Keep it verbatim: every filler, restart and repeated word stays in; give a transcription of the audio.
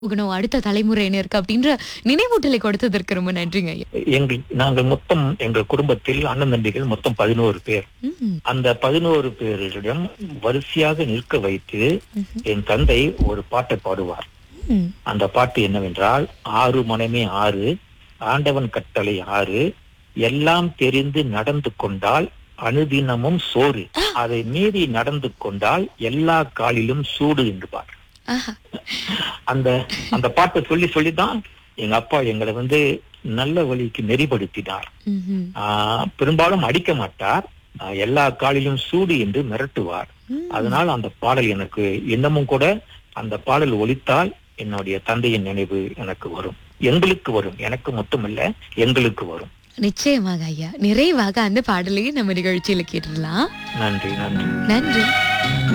போகணும் அடுத்த தலைமுறையினருக்கு அப்படின்ற நினைவூட்டலை கொடுத்ததற்கு ரொம்ப நன்றிங்க ஐயா. எங்கள் நாங்கள் மொத்தம் எங்கள் குடும்பத்தில் அண்ணன் தம்பிகள் மொத்தம் பதினோரு பேர். ம், அந்த பதினோரு பேரிடம் வரிசையாக நிற்க வைத்து என் தந்தை ஒரு பாட்டை பாடுவார். ம். அந்த பாட்டு என்னவென்றால், ஆறு மனமே ஆறு, ஆண்டவன் கட்டளை ஆறு, எல்லாம் தெரிந்து நடந்து கொண்டால் அனுதினமும் சோறு, அதை மீறி நடந்து கொண்டால் எல்லா காலிலும் சூடு என்பார். ஆஹா. அந்த அந்த பாட்டை சொல்லி சொல்லிதான் எங்க அப்பா எங்களை வந்து நல்ல வழிக்கு நெறிப்படுத்தினார். ம்ஹும். ஆஹ் பெரும்பாலும் அடிக்க மாட்டார், ஆஹ் எல்லா காலிலும் சூடு என்று மிரட்டுவார். ம். அதனால் அந்த பாடல் எனக்கு இன்னமும் கூட அந்த பாடல் ஒலித்தால் என்னுடைய தந்தையின் நினைவு எனக்கு வரும், எங்களுக்கு வரும், எனக்கு மட்டுமல்ல எங்களுக்கு வரும். நிச்சயமாக ஐயா, நிறைவாக அந்த பாடலையும் நம்ம நிகழ்ச்சியில கேட்டுடலாம். நன்றி நன்றி. நன்றி.